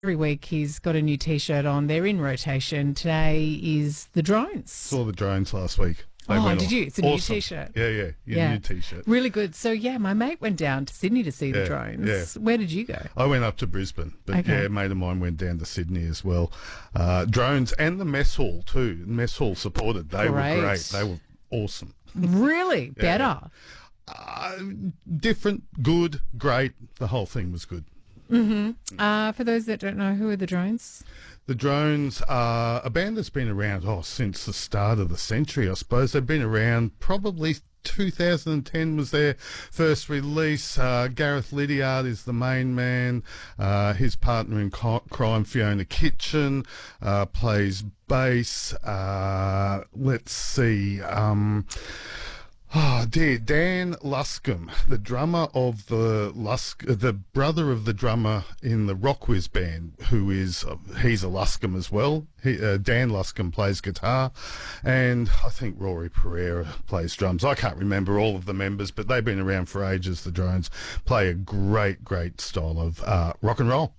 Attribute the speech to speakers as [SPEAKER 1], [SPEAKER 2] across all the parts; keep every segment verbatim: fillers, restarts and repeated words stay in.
[SPEAKER 1] Every week he's got a new T-shirt on. They're in rotation. Today is the Drones.
[SPEAKER 2] Saw the Drones last week. They
[SPEAKER 1] oh,
[SPEAKER 2] went
[SPEAKER 1] did
[SPEAKER 2] off.
[SPEAKER 1] you? It's a
[SPEAKER 2] Awesome.
[SPEAKER 1] new T-shirt.
[SPEAKER 2] Yeah, yeah, your
[SPEAKER 1] Yeah.
[SPEAKER 2] new T-shirt.
[SPEAKER 1] Really good. So, yeah, my mate went down to Sydney to see the
[SPEAKER 2] Yeah,
[SPEAKER 1] Drones.
[SPEAKER 2] yeah.
[SPEAKER 1] Where did you go?
[SPEAKER 2] I went up to Brisbane, but
[SPEAKER 1] Okay.
[SPEAKER 2] yeah, a mate of mine went down to Sydney as well. Uh, Drones and the Mess Hall too. Mess Hall supported. They
[SPEAKER 1] Great.
[SPEAKER 2] were great. They were awesome.
[SPEAKER 1] Really? Better?
[SPEAKER 2] Uh, different, good, great. The whole thing was good.
[SPEAKER 1] Uh, for those that don't know, who are the Drones?
[SPEAKER 2] The Drones are a band that's been around oh since the start of the century, I suppose. They've been around probably two thousand ten was their first release. Uh, Gareth Lydiard is the main man. Uh, his partner in co- crime, Fiona Kitchen, uh, plays bass. Uh, let's see. Um, Oh dear, Dan Luscombe, the drummer of the Lusk, uh, the brother of the drummer in the Rockwiz band, who is uh, he's a Luscombe as well. He, uh, Dan Luscombe plays guitar, and I think Rory Pereira plays drums. I can't remember all of the members, but they've been around for ages. The Drones play a great, great style of uh, rock and roll.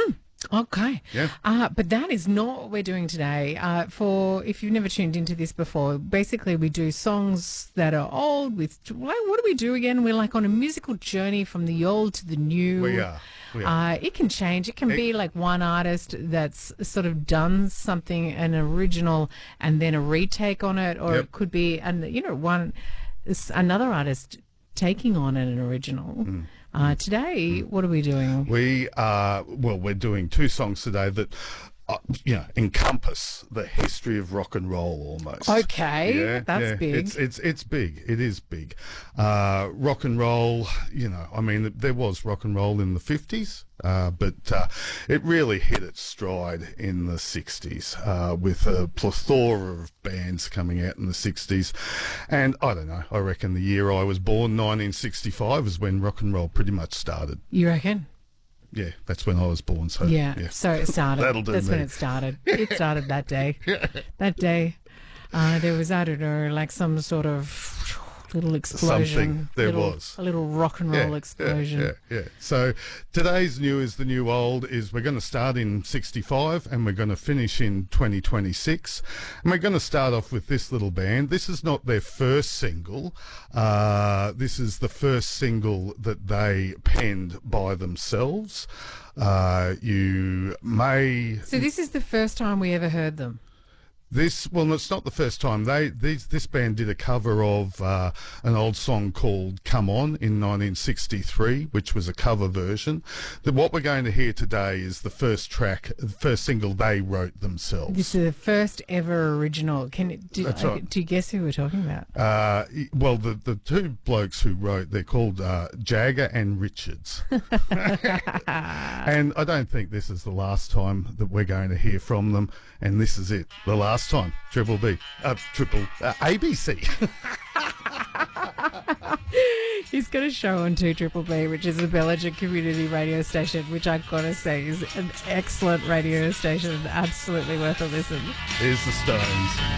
[SPEAKER 1] Okay.
[SPEAKER 2] Yeah.
[SPEAKER 1] Uh, but that is not what we're doing today. Uh, for if you've never tuned into this before, basically we do songs that are old with, like, what do we do again? We're like on a musical journey from the old to the new.
[SPEAKER 2] We are. We are.
[SPEAKER 1] Uh, it can change. It can be like one artist that's sort of done something, an original, and then a retake on it, or
[SPEAKER 2] Yep.
[SPEAKER 1] it could be, and you know, one s- another artist taking on an original.
[SPEAKER 2] Mm.
[SPEAKER 1] Uh, today, what are we doing?
[SPEAKER 2] We are, well, we're doing two songs today that, uh, you know, encompass the history of rock and roll almost.
[SPEAKER 1] Okay, that's big.
[SPEAKER 2] It's, it's, it's big. It is big. Uh, rock and roll, you know, I mean, there was rock and roll in the fifties, uh, but uh, it really hit its stride in the sixties uh, with a plethora of bands coming out in the sixties. And I don't know, I reckon the year I was born, nineteen sixty-five, is when rock and roll pretty much started.
[SPEAKER 1] You reckon?
[SPEAKER 2] Yeah, that's when I was born. So
[SPEAKER 1] Yeah. So it started.
[SPEAKER 2] That'll do
[SPEAKER 1] That's
[SPEAKER 2] me.
[SPEAKER 1] when it started. It started that day. That day, uh, there was, I don't know, like some sort of little explosion.
[SPEAKER 2] Something. There
[SPEAKER 1] little,
[SPEAKER 2] was.
[SPEAKER 1] a little rock and roll
[SPEAKER 2] Yeah,
[SPEAKER 1] explosion.
[SPEAKER 2] Yeah, yeah, yeah. So today's new is the new old is we're going to start in sixty-five and we're going to finish in twenty twenty-six. And we're going to start off with this little band. This is not their first single. Uh, this is the first single that they penned by themselves. Uh, you may...
[SPEAKER 1] So this is the first time we ever heard them.
[SPEAKER 2] This well, it's not the first time. They these this band did a cover of uh, an old song called "Come On" in nineteen sixty-three, which was a cover version. The, what we're going to hear today is the first track, the first single they wrote themselves.
[SPEAKER 1] This is the first ever original. Can it, do,
[SPEAKER 2] That's
[SPEAKER 1] I-
[SPEAKER 2] right.
[SPEAKER 1] do you guess who we're talking about?
[SPEAKER 2] Uh, y- well, the the two blokes who wrote, they're called uh, Jagger and Richards. And I don't think this is the last time that we're going to hear from them. And this is it, the last time. Triple B, uh, Triple uh, A B C.
[SPEAKER 1] He's got a show on two Triple B, which is a Belgian community radio station, which I've got to say is an excellent radio station, absolutely worth a listen.
[SPEAKER 2] Here's the Stones.